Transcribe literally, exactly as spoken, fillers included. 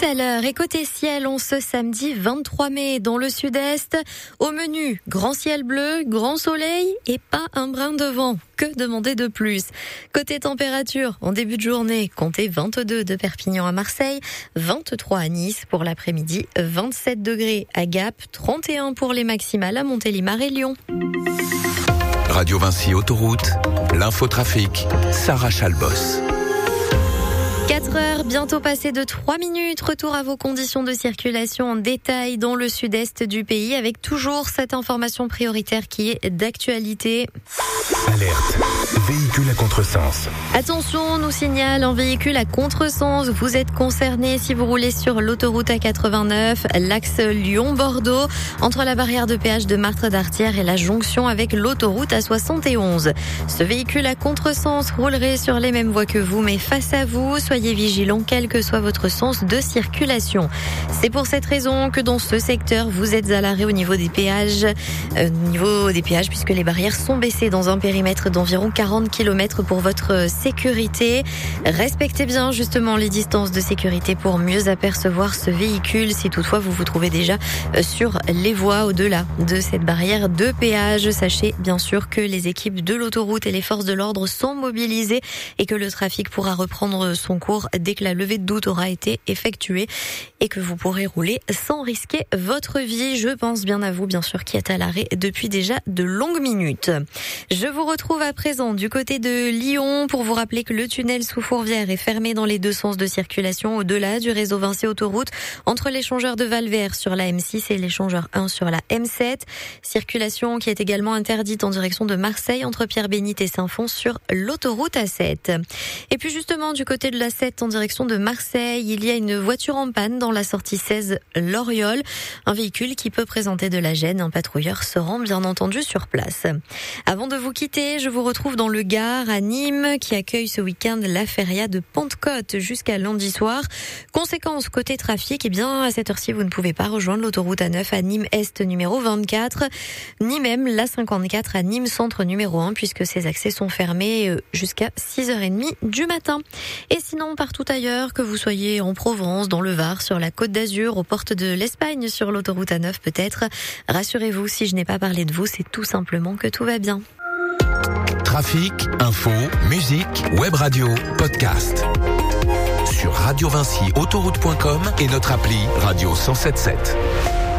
tout à l'heure. Et côté ciel, on ce samedi vingt-trois mai dans le sud-est. Au menu, grand ciel bleu, grand soleil et pas un brin de vent. Que demander de plus? Côté température, en début de journée, comptez vingt-deux de Perpignan à Marseille, vingt-trois à Nice pour l'après-midi, vingt-sept degrés à Gap, trente et un pour les maximales à Montélimar et Lyon. Radio Vinci Autoroute, l'infotrafic, Sarah Chalbos. quatre heures, bientôt passé de trois minutes. Retour à vos conditions de circulation en détail dans le sud-est du pays avec toujours cette information prioritaire qui est d'actualité. Alerte, véhicule à contresens. Attention, nous signale un véhicule à contresens. Vous êtes concerné si vous roulez sur l'autoroute A quatre-vingt-neuf, l'axe Lyon-Bordeaux, entre la barrière de péage de Martres-d'Artière et la jonction avec l'autoroute A soixante et onze. Ce véhicule à contresens roulerait sur les mêmes voies que vous, mais face à vous. Soyez vigilants, quel que soit votre sens de circulation. C'est pour cette raison que dans ce secteur, vous êtes à l'arrêt au niveau des péages, euh, au niveau des péages, puisque les barrières sont baissées dans un périmètre d'environ quarante kilomètres pour votre sécurité. Respectez bien justement les distances de sécurité pour mieux apercevoir ce véhicule si toutefois vous vous trouvez déjà sur les voies au-delà de cette barrière de péage. Sachez bien sûr que les équipes de l'autoroute et les forces de l'ordre sont mobilisées et que le trafic pourra reprendre son cours dès que la levée de doute aura été effectuée et que vous pourrez rouler sans risquer votre vie. Je pense bien à vous, bien sûr, qui êtes à l'arrêt depuis déjà de longues minutes. Je vous retrouve à présent du côté de Lyon pour vous rappeler que le tunnel sous Fourvière est fermé dans les deux sens de circulation au-delà du réseau Vinci Autoroute entre l'échangeur de Valvert sur la M six et l'échangeur un sur la M sept. Circulation qui est également interdite en direction de Marseille entre Pierre-Bénite et Saint-Fons sur l'autoroute A sept. Et puis justement du côté de la sept en direction de Marseille, il y a une voiture en panne dans la sortie seize Loriol. Un véhicule qui peut présenter de la gêne. Un patrouilleur se rend bien entendu sur place. Avant de vous quitter, je vous retrouve dans le Gard à Nîmes qui accueille ce week-end la feria de Pentecôte jusqu'à lundi soir. Conséquence côté trafic, eh bien à cette heure-ci vous ne pouvez pas rejoindre l'autoroute A neuf à Nîmes Est numéro vingt-quatre, ni même la cinquante-quatre à Nîmes Centre numéro un puisque ces accès sont fermés jusqu'à six heures trente du matin. Et sinon partout ailleurs, que vous soyez en Provence, dans le Var, sur la Côte d'Azur, aux portes de l'Espagne, sur l'autoroute A neuf peut-être, rassurez-vous, si je n'ai pas parlé de vous, c'est tout simplement que tout va bien. Trafic, info, musique, web radio, podcast. Sur radio vinci autoroute point com et notre appli Radio cent soixante-sept.